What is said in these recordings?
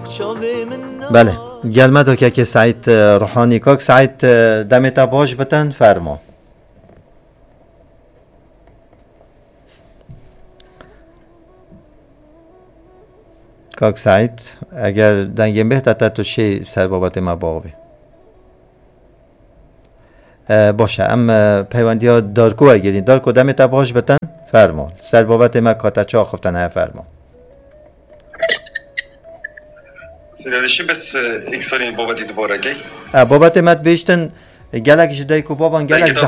بله گلمه دو که سعید روحانی کاک سعید دمتا باش بتن فرما کاک سعید اگر دنگیم بهتر تو شی سر بابت ما باقی باشه ام پیوندی ها دارکو اگرین دارکو دمتا باش بتن فرما سر بابت ما کاتا چا خفتن های فرما سیدادشی بس اکسانی بابتی دوباره گی بابت مت بیشتن گلک جدای کو بابا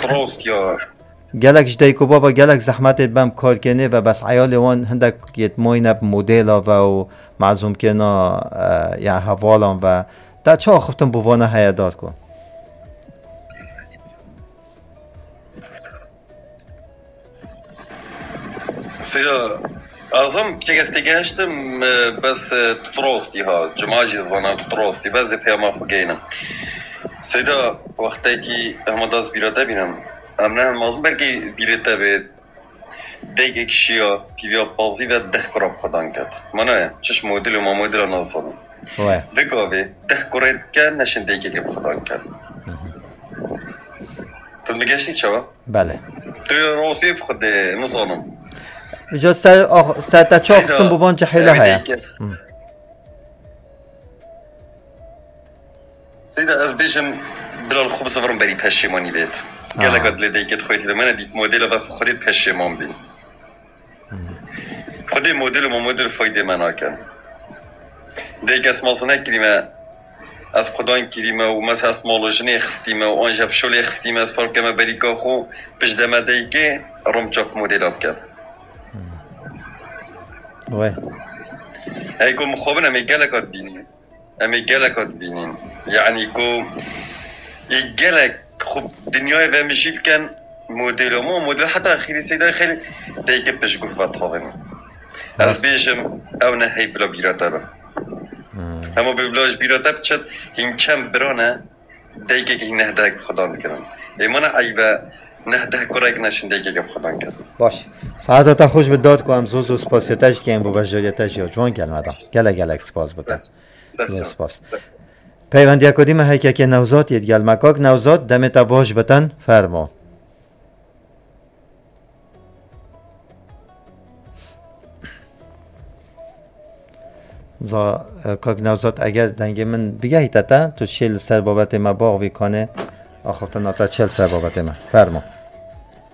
گلک جدای کو بابا گلک زحمت بم کار کنه و بس عیال وان هندک یت موینه مدل و معزوم کنه یا حوالان و تا چا خفتن بوانه های دار کو سیدا أظن كجستي جاشتم بس تطروستي ها جماجي زنا تطروستي بس بيا فوقينا سيدا وقتها كي هم داز بيراتا بينام أمنا مازن بركي بيراتا بيت ديك شيا بيا بازي و ده كراب خدان كات مانا چش موديل وما موديل نازلم وقابي ده كراب كان نشن ديك كي خدان كات تو میگشتی چه؟ بله تو روسی بخود نظامم بجا سر تا چه اختم ببان جحیله هیا سیدا از بیشم بلال خوب سفرم بری پشیمانی بید گله قد لیدیکت خواهید من دیک مدل و خودت پشیمان بین خودی مدل و مدل فایده من آکن دیک اسماس نکریمه از خداین کریمه و مثلا اسمالوجنی خستیمه و آنجا فشولی خستیمه از پارکمه بریکا خو پیش دمه دیگه روم چاف مدل آب کرد وای هيكون مخابن أمي جالك بينين يعني كو يجالك خب دنياي ومشيل كان موديل حتى أخيري سيدا خير دايك بشجوه فتحوهن از بيشم أو نهي بلا بيراتبه اما ببلاش بيراتب چد هنچم برانه دايك که نهدهك خدان کنن ایمانا عیبه نهده کرایک نشین دیگه که خدان کرد باش ساعت خوش به داد کنم زوز و سپاسیتش که این با بجاریتش یا جوان کلمه دا گلک سپاس بوده سپاس پیوندی اکادیم هیکه که نوزاد ید گل مکاک نوزاد دمتا باش بتن فرما کاک نوزاد اگر دنگ من بگه تا تو شیل سر بابت ما باغ وی کنه آخوتن آتا چل سر بابت ما فرما